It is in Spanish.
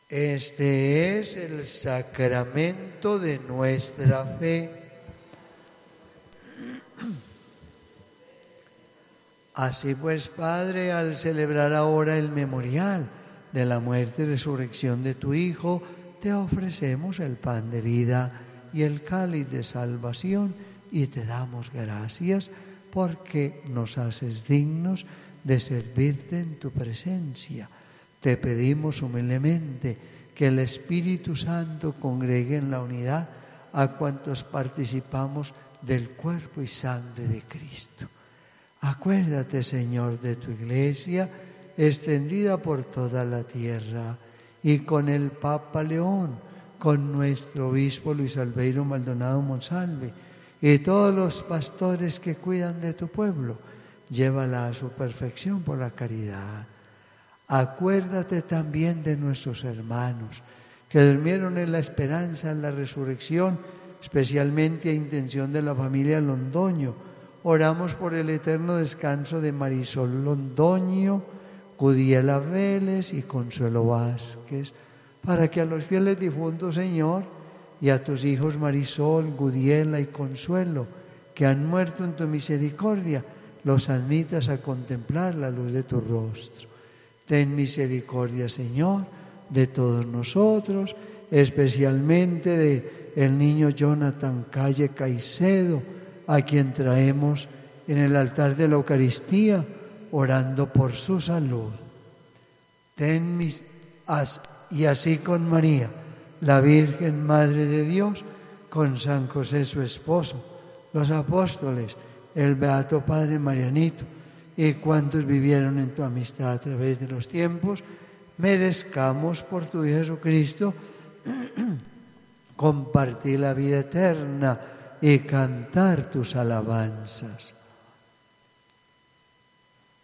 Este es el sacramento de nuestra fe. Así pues, Padre, al celebrar ahora el memorial de la muerte y resurrección de tu Hijo, te ofrecemos el pan de vida y el cáliz de salvación y te damos gracias porque nos haces dignos de servirte en tu presencia. Te pedimos humildemente que el Espíritu Santo congregue en la unidad a cuantos participamos del cuerpo y sangre de Cristo. Acuérdate, Señor, de tu Iglesia, extendida por toda la tierra, y con el Papa León, con nuestro obispo Luis Albeiro Maldonado Monsalve, y todos los pastores que cuidan de tu pueblo, llévala a su perfección por la caridad. Acuérdate también de nuestros hermanos que durmieron en la esperanza en la resurrección, especialmente a intención de la familia Londoño. Oramos por el eterno descanso de Marisol Londoño, Gudiela Vélez y Consuelo Vázquez, para que a los fieles difuntos, Señor, y a tus hijos Marisol, Gudiela y Consuelo, que han muerto en tu misericordia, los admitas a contemplar la luz de tu rostro. Ten misericordia, Señor, de todos nosotros, especialmente de el niño Jonathan Calle Caicedo, a quien traemos en el altar de la Eucaristía, orando por su salud. Y así con María, la Virgen Madre de Dios, con San José su esposo, los apóstoles, el Beato Padre Marianito, y cuantos vivieron en tu amistad a través de los tiempos, merezcamos por tu Hijo Jesucristo compartir la vida eterna y cantar tus alabanzas.